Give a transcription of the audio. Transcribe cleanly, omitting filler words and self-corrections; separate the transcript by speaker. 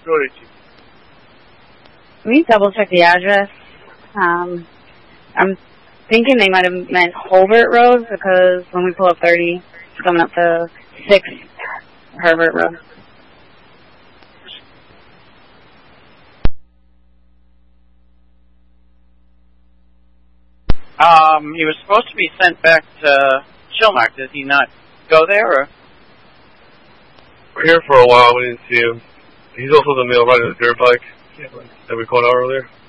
Speaker 1: Can we double check the address? I'm thinking they might have meant Holbert Road because when we pull up 30, it's coming up to 6 Herbert Road.
Speaker 2: He was supposed to be sent back to Chilmark. Did he not go there, or?
Speaker 3: We're here for a while. We didn't see him. He's also the male rider of the dirt bike that we called out earlier.